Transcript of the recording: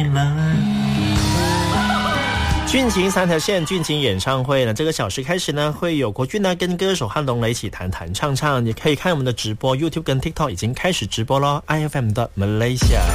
来。 俊情三条线俊情演唱会呢，这个小时开始呢，会有国俊呢跟歌手汉龙来一起弹弹唱唱，也可以看我们的直播 YouTube 跟 TikTok 已经开始直播咯 IFM 的 Malaysia。